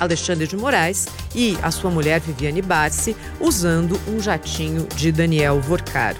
Alexandre de Moraes e a sua mulher Viviane Barsi usando um jatinho de Daniel Vorcaro.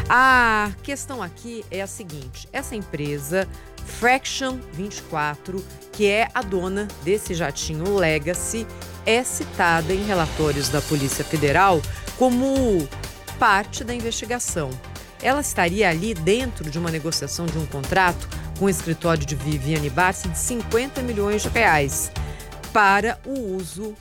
A questão aqui é a seguinte: essa empresa Fraction 24, que é a dona desse jatinho Legacy, é citada em relatórios da Polícia Federal como parte da investigação. Ela estaria ali dentro de uma negociação de um contrato com o escritório de Viviane Barsi de 50 milhões de reais para o uso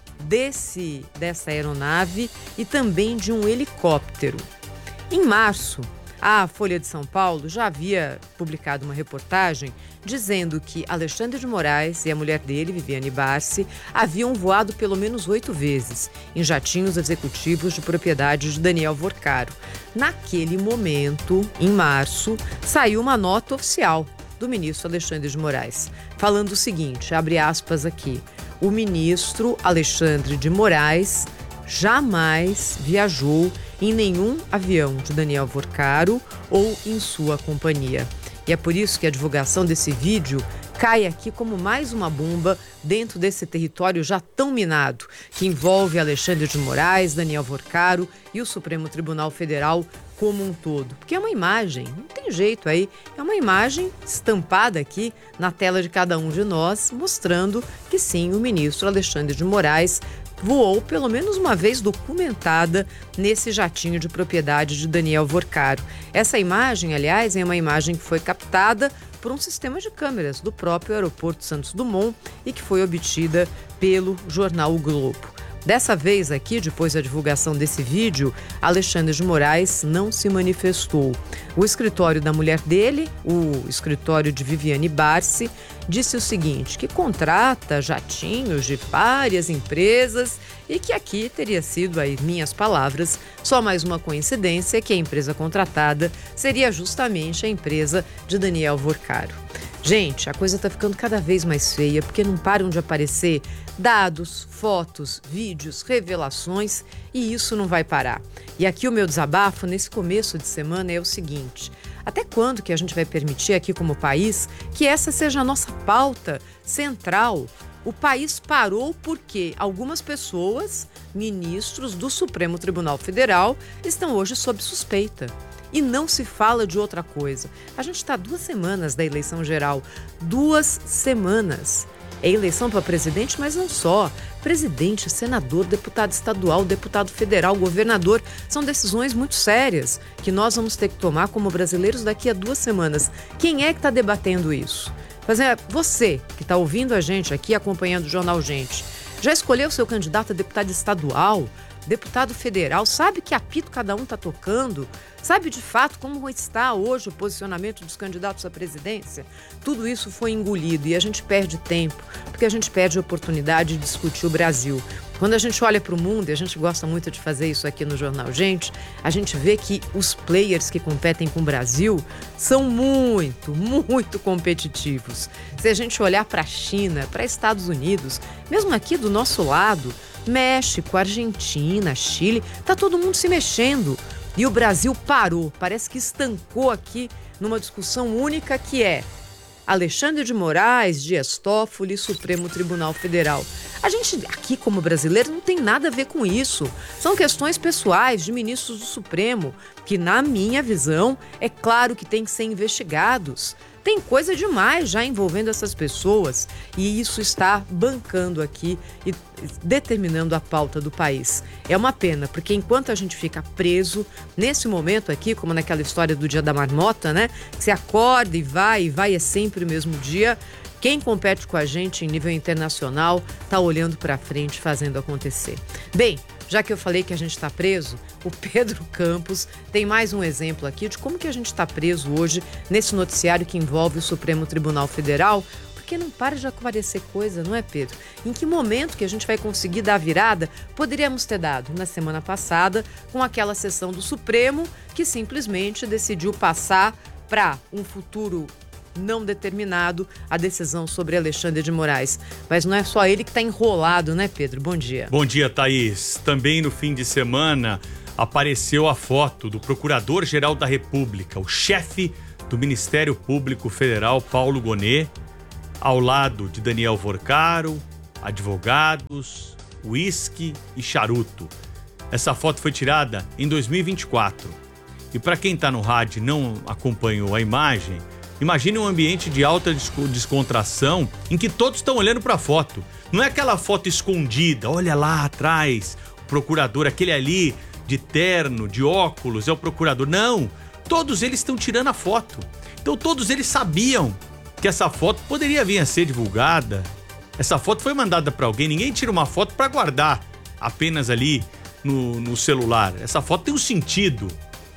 dessa aeronave e também de um helicóptero. Em março, a Folha de São Paulo já havia publicado uma reportagem dizendo que Alexandre de Moraes e a mulher dele, Viviane Barsi, haviam voado pelo menos 8 vezes em jatinhos executivos de propriedade de Daniel Vorcaro. Naquele momento, em março, saiu uma nota oficial do ministro Alexandre de Moraes, falando o seguinte, abre aspas aqui: o ministro Alexandre de Moraes jamais viajou em nenhum avião de Daniel Vorcaro ou em sua companhia. E é por isso que a divulgação desse vídeo cai aqui como mais uma bomba dentro desse território já tão minado, que envolve Alexandre de Moraes, Daniel Vorcaro e o Supremo Tribunal Federal como um todo. Porque é uma imagem, não tem jeito aí, é uma imagem estampada aqui na tela de cada um de nós, mostrando que sim, o ministro Alexandre de Moraes voou pelo menos uma vez documentada nesse jatinho de propriedade de Daniel Vorcaro. Essa imagem, aliás, é uma imagem que foi captada por um sistema de câmeras do próprio aeroporto Santos Dumont e que foi obtida pelo jornal O Globo. Dessa vez aqui, depois da divulgação desse vídeo, Alexandre de Moraes não se manifestou. O escritório da mulher dele, o escritório de Viviane Barsi, disse o seguinte, que contrata jatinhos de várias empresas e que aqui teria sido, aí minhas palavras, só mais uma coincidência que a empresa contratada seria justamente a empresa de Daniel Vorcaro. Gente, a coisa está ficando cada vez mais feia porque não param de aparecer dados, fotos, vídeos, revelações e isso não vai parar. E aqui o meu desabafo nesse começo de semana é o seguinte: até quando que a gente vai permitir aqui como país que essa seja a nossa pauta central? O país parou porque algumas pessoas, ministros do Supremo Tribunal Federal, estão hoje sob suspeita. E não se fala de outra coisa. A gente está 2 semanas da eleição geral. 2 semanas. É eleição para presidente, mas não só. Presidente, senador, deputado estadual, deputado federal, governador. São decisões muito sérias que nós vamos ter que tomar como brasileiros daqui a 2 semanas. Quem é que está debatendo isso? Você que está ouvindo a gente aqui, acompanhando o Jornal Gente, já escolheu seu candidato a deputado estadual? Deputado federal, sabe que apito cada um está tocando? Sabe de fato como está hoje o posicionamento dos candidatos à presidência? Tudo isso foi engolido e a gente perde tempo, porque a gente perde a oportunidade de discutir o Brasil. Quando a gente olha para o mundo, e a gente gosta muito de fazer isso aqui no Jornal Gente, a gente vê que os players que competem com o Brasil são muito, muito competitivos. Se a gente olhar para a China, para Estados Unidos, mesmo aqui do nosso lado, México, Argentina, Chile, tá todo mundo se mexendo. E o Brasil parou, parece que estancou aqui numa discussão única que é Alexandre de Moraes, Dias Toffoli, Supremo Tribunal Federal. A gente aqui como brasileiro não tem nada a ver com isso. São questões pessoais de ministros do Supremo, que na minha visão é claro que tem que ser investigados. Tem coisa demais já envolvendo essas pessoas e isso está bancando aqui e determinando a pauta do país. É uma pena, porque enquanto a gente fica preso, nesse momento aqui, como naquela história do Dia da Marmota, né? Que você acorda e vai é sempre o mesmo dia. Quem compete com a gente em nível internacional está olhando para frente, fazendo acontecer. Bem, já que eu falei que a gente está preso, o Pedro Campos tem mais um exemplo aqui de como que a gente está preso hoje nesse noticiário que envolve o Supremo Tribunal Federal, porque não para de aparecer coisa, não é, Pedro? Em que momento que a gente vai conseguir dar a virada? Poderíamos ter dado na semana passada com aquela sessão do Supremo que simplesmente decidiu passar para um futuro não determinado a decisão sobre Alexandre de Moraes. Mas não é só ele que está enrolado, né, Pedro? Bom dia. Bom dia, Thaís. Também no fim de semana apareceu a foto do Procurador-Geral da República, o chefe do Ministério Público Federal, Paulo Gonet, ao lado de Daniel Vorcaro, advogados, uísque e charuto. Essa foto foi tirada em 2024. E para quem está no rádio e não acompanhou a imagem, imagine um ambiente de alta descontração em que todos estão olhando para a foto. Não é aquela foto escondida, olha lá atrás, o procurador, aquele ali de terno, de óculos, é o procurador. Não, todos eles estão tirando a foto. Então todos eles sabiam que essa foto poderia vir a ser divulgada. Essa foto foi mandada para alguém, ninguém tira uma foto para guardar apenas ali no celular. Essa foto tem um sentido.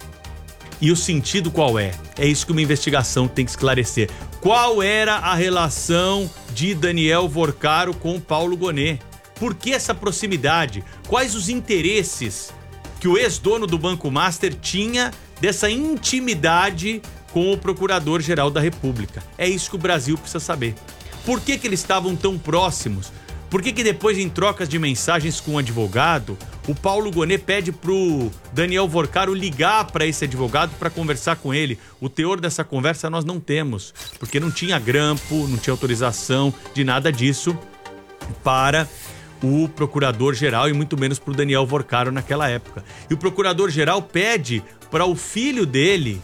E o sentido qual é? É isso que uma investigação tem que esclarecer. Qual era a relação de Daniel Vorcaro com Paulo Gonet? Por que essa proximidade? Quais os interesses que o ex-dono do Banco Master tinha dessa intimidade com o Procurador-Geral da República? É isso que o Brasil precisa saber. Por que eles estavam tão próximos? Por que depois, em trocas de mensagens com o advogado, o Paulo Gonet pede pro Daniel Vorcaro ligar para esse advogado para conversar com ele? O teor dessa conversa nós não temos, porque não tinha grampo, não tinha autorização de nada disso para o Procurador-Geral e muito menos para o Daniel Vorcaro naquela época. E o Procurador-Geral pede para o filho dele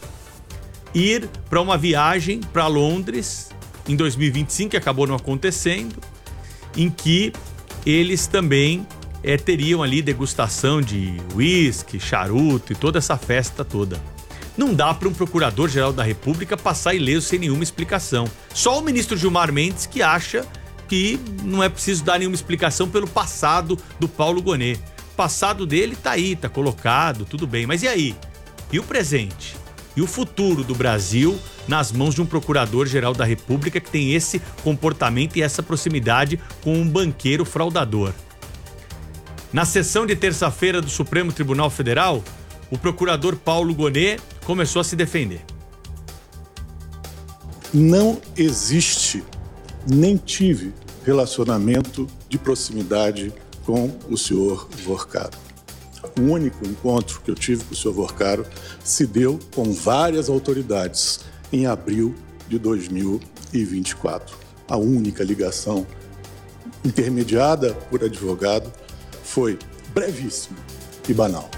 ir para uma viagem para Londres em 2025, que acabou não acontecendo, em que eles também teriam ali degustação de uísque, charuto e toda essa festa toda. Não dá para um Procurador-Geral da República passar ileso sem nenhuma explicação. Só o ministro Gilmar Mendes que acha que não é preciso dar nenhuma explicação pelo passado do Paulo Gonet. O passado dele tá aí, tá colocado, tudo bem. Mas e aí? E o presente? E o futuro do Brasil nas mãos de um Procurador-Geral da República que tem esse comportamento e essa proximidade com um banqueiro fraudador? Na sessão de terça-feira do Supremo Tribunal Federal, o procurador Paulo Gonet começou a se defender. Não existe, nem tive relacionamento de proximidade com o senhor Vorcaro. O único encontro que eu tive com o senhor Vorcaro se deu com várias autoridades em abril de 2024. A única ligação intermediada por advogado foi brevíssima e banal.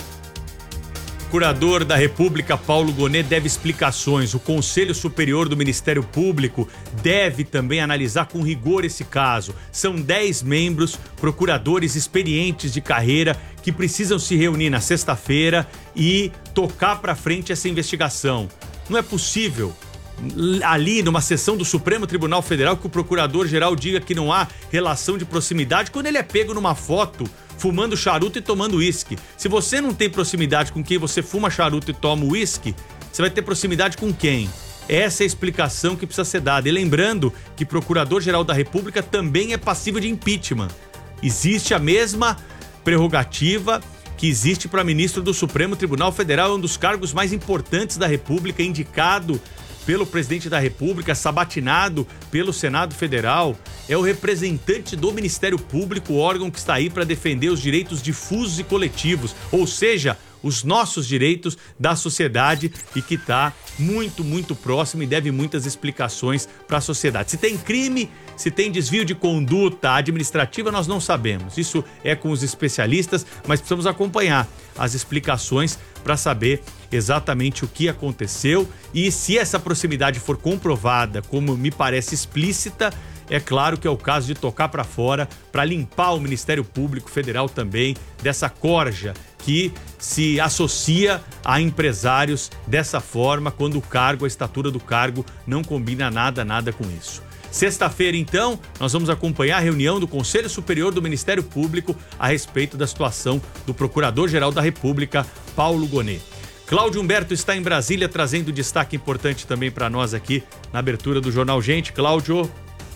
O procurador da República, Paulo Gonet, deve explicações. O Conselho Superior do Ministério Público deve também analisar com rigor esse caso. São 10 membros, procuradores experientes de carreira, que precisam se reunir na sexta-feira e tocar para frente essa investigação. Não é possível, ali numa sessão do Supremo Tribunal Federal, que o Procurador-Geral diga que não há relação de proximidade quando ele é pego numa foto fumando charuto e tomando uísque. Se você não tem proximidade com quem você fuma charuto e toma uísque, você vai ter proximidade com quem? Essa é a explicação que precisa ser dada. E lembrando que Procurador-Geral da República também é passível de impeachment. Existe a mesma prerrogativa que existe para ministro do Supremo Tribunal Federal, é um dos cargos mais importantes da República, indicado pelo presidente da República, sabatinado pelo Senado Federal, é o representante do Ministério Público, o órgão que está aí para defender os direitos difusos e coletivos, ou seja, os nossos direitos da sociedade, e que está muito, muito próximo e deve muitas explicações para a sociedade. Se tem crime, se tem desvio de conduta administrativa, nós não sabemos. Isso é com os especialistas, mas precisamos acompanhar as explicações para saber exatamente o que aconteceu, e se essa proximidade for comprovada, como me parece explícita, é claro que é o caso de tocar para fora, para limpar o Ministério Público Federal também dessa corja que se associa a empresários dessa forma, quando o cargo, a estatura do cargo não combina nada com isso. Sexta-feira, então, nós vamos acompanhar a reunião do Conselho Superior do Ministério Público a respeito da situação do Procurador-Geral da República, Paulo Gonet. Cláudio Humberto está em Brasília trazendo destaque importante também para nós aqui na abertura do Jornal Gente. Cláudio.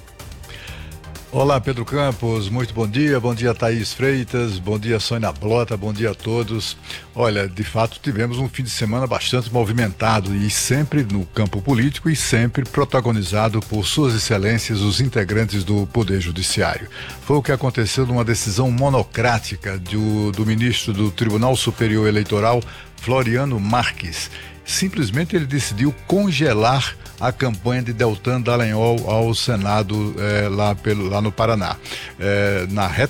Olá, Pedro Campos, muito bom dia Thaís Freitas, bom dia Sônia Blota, bom dia a todos. Olha, de fato tivemos um fim de semana bastante movimentado e sempre no campo político e sempre protagonizado por suas excelências os integrantes do Poder Judiciário. Foi o que aconteceu numa decisão monocrática do ministro do Tribunal Superior Eleitoral, Floriano Marques. simplesmente ele decidiu congelar a campanha de Deltan Dallagnol ao Senado lá no Paraná. Na reta